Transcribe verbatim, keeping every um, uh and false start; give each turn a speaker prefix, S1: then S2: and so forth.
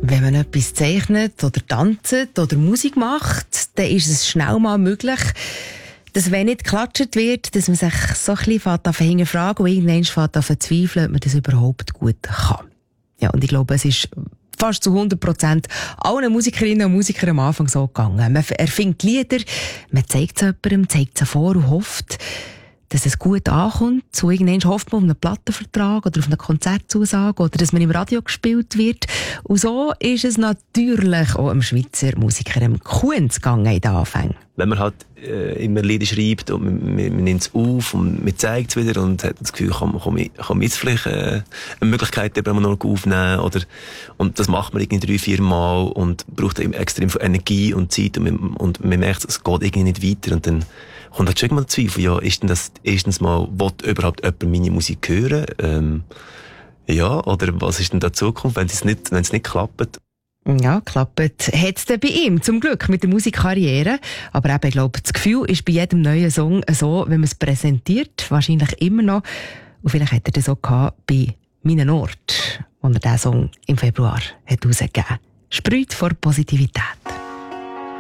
S1: Wenn man etwas zeichnet oder tanzt oder Musik macht, dann ist es schnell mal möglich, dass wenn nicht geklatscht wird, dass man sich so ein bisschen anfängt zu hinterfragen und irgendwann fängt an zu zweifeln, ob man das überhaupt gut kann. Ja, und ich glaube, es ist fast zu hundert Prozent allen Musikerinnen und Musikern am Anfang so gegangen. Man erfindet Lieder, man zeigt es jemandem, zeigt es vor und hofft, dass es gut ankommt. So irgendwann hofft man auf einen Plattenvertrag oder auf eine Konzertzusage oder dass man im Radio gespielt wird. Und so ist es natürlich auch einem Schweizer Musiker im Kuhn gegangen in den Anfängen.
S2: Wenn man halt äh, immer Lieder schreibt und man, man, man nimmt es auf und man zeigt es wieder und hat das Gefühl, kann, kann, ich, kann jetzt vielleicht äh, eine Möglichkeit eben noch aufnehmen oder, und das macht man irgendwie drei, vier Mal und braucht extrem viel Energie und Zeit und man, und man merkt, es geht irgendwie nicht weiter und dann kommt halt schon mal der Zweifel, ja, ist denn das erstens mal, will überhaupt jemand meine Musik hören? Ähm, ja, oder was ist denn da die Zukunft, wenn es nicht, wenn es nicht klappt?
S1: Ja, klappt. Hat es dann bei ihm, zum Glück, mit der Musikkarriere. Aber eben, ich glaube, das Gefühl ist bei jedem neuen Song so, wenn man es präsentiert, wahrscheinlich immer noch. Und vielleicht hat er das auch gehabt bei «Meinen Ort», wo er diesen Song im Februar hat rausgegeben hat. Sprüht vor Positivität.